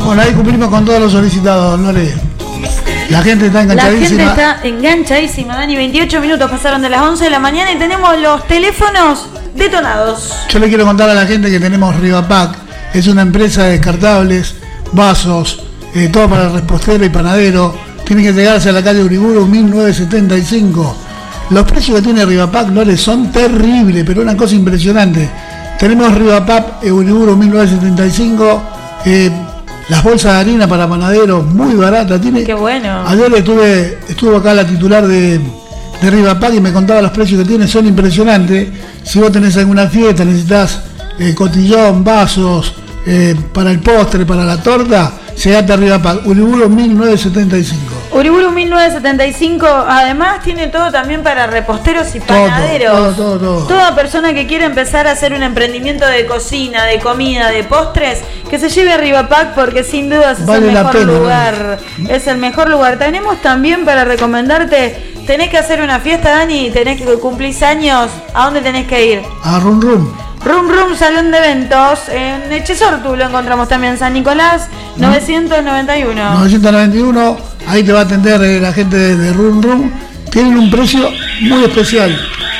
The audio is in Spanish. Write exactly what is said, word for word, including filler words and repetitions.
Bueno, ahí cumplimos con todos los solicitados, Lore. La gente está enganchadísima. La gente está enganchadísima, Dani. veintiocho minutos pasaron de las once de la mañana y tenemos los teléfonos detonados. Yo le quiero contar a la gente que tenemos Rivapac. Es una empresa de descartables, vasos, eh, todo para el repostero y panadero. Tiene que llegarse a la calle Uriburu mil novecientos setenta y cinco. Los precios que tiene Rivapac, Lore, son terribles, pero una cosa impresionante. Tenemos Rivapac eh, Uriburu mil novecientos setenta y cinco. Eh, Las bolsas de harina para panaderos, muy baratas. Tiene... Qué bueno. Ayer estuve, estuvo acá la titular de, de Rivapac y me contaba los precios que tiene, son impresionantes. Si vos tenés alguna fiesta, necesitas eh, cotillón, vasos, eh, para el postre, para la torta, llegate a Rivapac. Uriburu mil novecientos setenta y cinco. Uriburu mil novecientos setenta y cinco, además tiene todo también para reposteros y panaderos. Todo, todo, todo, todo. Toda persona que quiera empezar a hacer un emprendimiento de cocina, de comida, de postres, que se lleve a Rivapac porque sin dudas es vale el mejor pena, lugar. ¿Vale? Es el mejor lugar. Tenemos también para recomendarte, tenés que hacer una fiesta, Dani, tenés que cumplir años, ¿a dónde tenés que ir? A Rum Rum. Rum Rum Salón de Eventos, en Echesortu lo encontramos también, San Nicolás, ¿no? novecientos noventa y uno. novecientos noventa y uno, ahí te va a atender eh, la gente de, de Rum Rum. Tienen un precio muy especial.